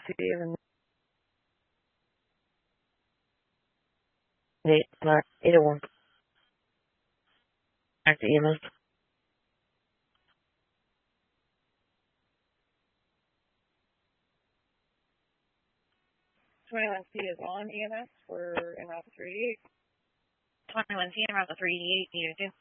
even either one. Back to EMS. 21C is on EMS. We're in Route 388. 21C and Route 388, you do.